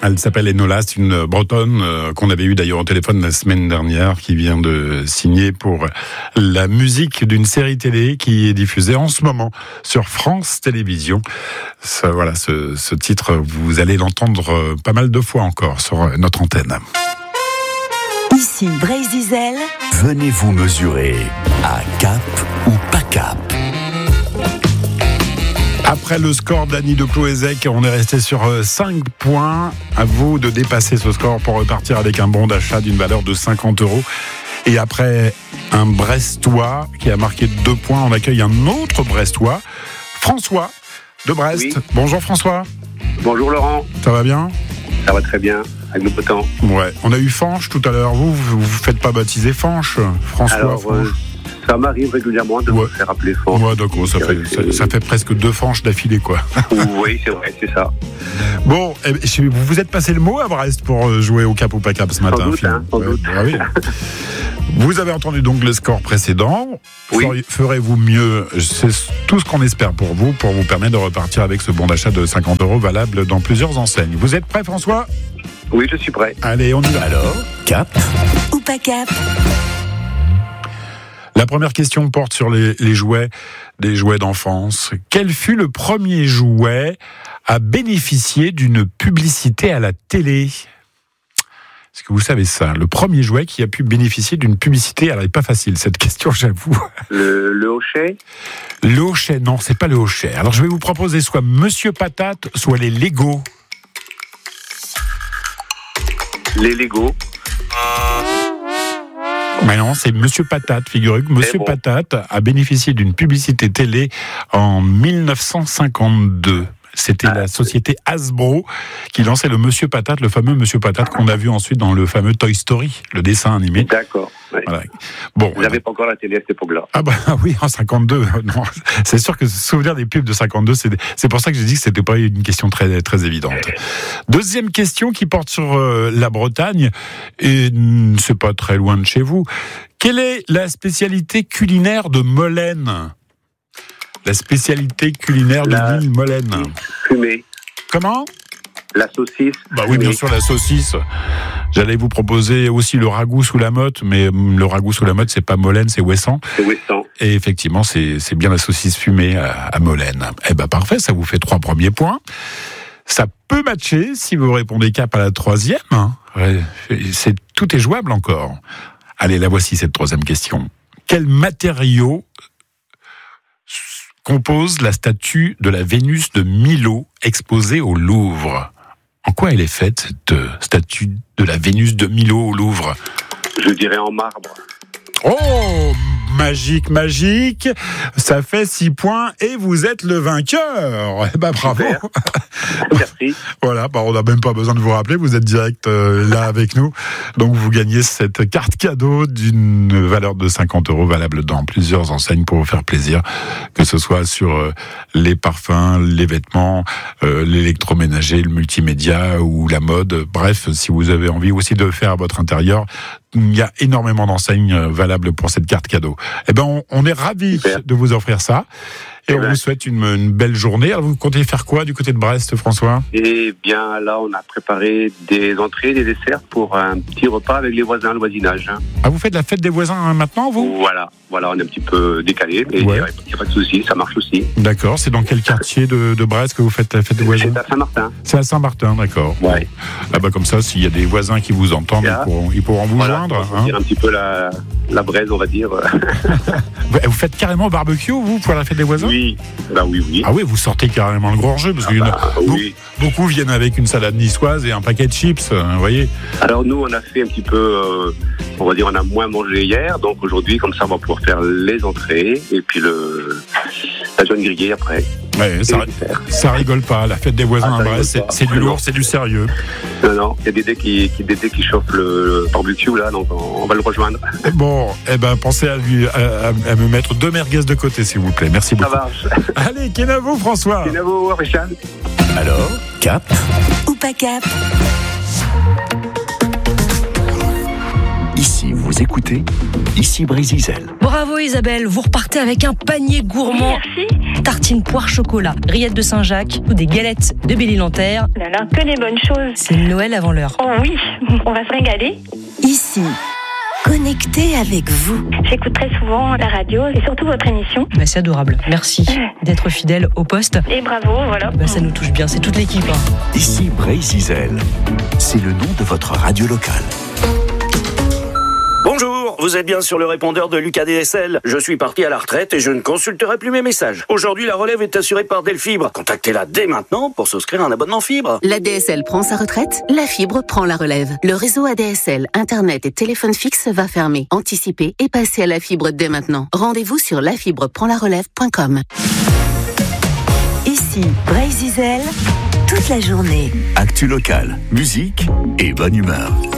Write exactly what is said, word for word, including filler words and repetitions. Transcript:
Elle s'appelle Enola, c'est une Bretonne euh, qu'on avait eu d'ailleurs au téléphone la semaine dernière, qui vient de signer pour la musique d'une série télé qui est diffusée en ce moment sur France Télévisions. Ça, voilà, ce, ce titre, vous allez l'entendre pas mal de fois encore sur notre antenne. Ici Brésil. Venez vous mesurer à Cap ou pas Cap. Après le score d'Annie de Cloézec, on est resté sur cinq points. À vous de dépasser ce score pour repartir avec un bon d'achat d'une valeur de cinquante euros. Et après un Brestois qui a marqué deux points, on accueille un autre Brestois, François de Brest. Oui. Bonjour François. Bonjour Laurent. Ça va bien ? Ça va très bien, avec le beau temps. Ouais, on a eu Fanche tout à l'heure. Vous, vous vous faites pas baptiser Fanche, François? Alors, Fanche. Euh, ça m'arrive régulièrement de ouais. me faire appeler Fanche. Ouais, d'accord, ça fait, ça, ça fait presque deux Fanches d'affilée, quoi. Oui, c'est vrai, c'est ça. Bon, eh, vous vous êtes passé le mot à Brest pour jouer au Cap ou pas Cap ce matin? Sans doute, hein, sans ouais, doute. Ah oui. Vous avez entendu donc le score précédent. Oui. Ferez-vous mieux? C'est tout ce qu'on espère pour vous, pour vous permettre de repartir avec ce bon d'achat de cinquante euros valable dans plusieurs enseignes. Vous êtes prêt, François? Oui, je suis prêt. Allez, on y va. Alors, Cap ou pas Cap? La première question porte sur les, les jouets, des jouets d'enfance. Quel fut le premier jouet à bénéficier d'une publicité à la télé? Est-ce que vous savez ça? Le premier jouet qui a pu bénéficier d'une publicité. Alors, elle n'est pas facile, cette question, j'avoue. Le, le hochet? Le hochet, non, c'est pas le hochet. Alors, je vais vous proposer soit Monsieur Patate, soit les Lego. Les Lego. Mais non, c'est Monsieur Patate, figurez-vous. Monsieur bon. Patate a bénéficié d'une publicité télé en dix-neuf cent cinquante-deux. C'était ah, la société Hasbro qui lançait le Monsieur Patate, le fameux Monsieur Patate qu'on a vu ensuite dans le fameux Toy Story, le dessin animé. D'accord. Ouais. Voilà. Bon, vous n'avez pas encore la télé à cette époque-là. Ah bah oui, en cinquante-deux. Non, c'est sûr que se souvenir des pubs de cinquante-deux, c'est, c'est pour ça que j'ai dit que c'était pas une question très très évidente. Deuxième question qui porte sur euh, la Bretagne et c'est pas très loin de chez vous. Quelle est la spécialité culinaire de Molène? La spécialité culinaire la de l'île Molène. Fumée. Comment? La saucisse. Bah oui, bien sûr, la saucisse. J'allais vous proposer aussi le ragoût sous la motte, mais le ragoût sous la motte, c'est pas Molène, c'est Ouessant. C'est Ouessant. Et effectivement, c'est, c'est bien la saucisse fumée à, à Molène. Eh ben parfait, ça vous fait trois premiers points. Ça peut matcher si vous répondez Cap à la troisième. Ouais, c'est, tout est jouable encore. Allez, la voici cette troisième question. Quel matériau compose la statue de la Vénus de Milo exposée au Louvre? En quoi elle est faite, cette statue de la Vénus de Milo au Louvre? Je dirais en marbre. Oh, magique, magique. Ça fait six points et vous êtes le vainqueur. Eh ben, bravo. Merci. Voilà, bah, on n'a même pas besoin de vous rappeler, vous êtes direct euh, là avec nous. Donc vous gagnez cette carte cadeau d'une valeur de cinquante euros valable dans plusieurs enseignes pour vous faire plaisir, que ce soit sur euh, les parfums, les vêtements, euh, l'électroménager, le multimédia ou la mode. Bref, si vous avez envie aussi de faire à votre intérieur, il y a énormément d'enseignes valables pour cette carte cadeau. Eh ben, on, on est ravis de vous offrir ça. Et on vous souhaite une, une belle journée. Alors, vous comptez faire quoi du côté de Brest, François? Eh bien, là, on a préparé des entrées, des desserts pour un petit repas avec les voisins, le voisinage. Ah, vous faites la fête des voisins hein, maintenant, vous? Voilà, voilà, on est un petit peu décalé, mais il ouais. n'y a pas de souci, ça marche aussi. D'accord, c'est dans quel quartier de, de Brest que vous faites la fête des voisins? C'est à Saint-Martin. C'est à Saint-Martin, d'accord. Ouais. Ah bah comme ça, s'il y a des voisins qui vous entendent, yeah. ils, pourront, ils pourront vous voilà, joindre. On va hein. dire un petit peu la, la braise, on va dire. Vous faites carrément barbecue, vous, pour la fête des voisins? Oui, bah oui, oui. Ah oui, vous sortez carrément le gros jeu, parce ah que bah, beaucoup, oui. beaucoup viennent avec une salade niçoise et un paquet de chips, vous voyez. Alors nous, on a fait un petit peu, euh, on va dire, on a moins mangé hier, donc aujourd'hui, comme ça, on va pouvoir faire les entrées et puis le la jaune grillée après. Ouais, ça, ça rigole pas, la fête des voisins ah, à Brest, c'est, c'est du lourd, c'est du sérieux. Non, non, il y a Dédé qui, qui, Dédé qui chauffe le, le barbecue là, donc on, on va le rejoindre. Bon, eh ben pensez à, lui, à, à me mettre deux merguez de côté, s'il vous plaît. Merci beaucoup. Ça marche. Allez, Kenavo, François. Kenavo, Richard. Alors, Cap ou pas Cap? Ici, vous écoutez, ici Brésil. Bravo. Bravo Isabelle, vous repartez avec un panier gourmand. Merci. Tartine poire chocolat, rillettes de Saint-Jacques ou des galettes de Belle-Île-en-Terre. Là, là, que des bonnes choses. C'est Noël avant l'heure. Oh oui, on va se régaler. Ici, connecté avec vous. J'écoute très souvent la radio et surtout votre émission. Bah, c'est adorable. Merci d'être fidèle au poste. Et bravo, voilà. Bah, ça nous touche bien, c'est toute l'équipe. Hein. Ici Brésil, c'est le nom de votre radio locale. Bonjour, vous êtes bien sur le répondeur de Lucas D S L. Je suis parti à la retraite et je ne consulterai plus mes messages. Aujourd'hui, la relève est assurée par Delfibre. Contactez-la dès maintenant pour souscrire un abonnement fibre. La D S L prend sa retraite, la fibre prend la relève. Le réseau A D S L, Internet et téléphone fixe va fermer. Anticipez et passez à la fibre dès maintenant. Rendez-vous sur la fibre prend la relève point com. Ici, Brésil, toute la journée. Actu locale, musique et bonne humeur.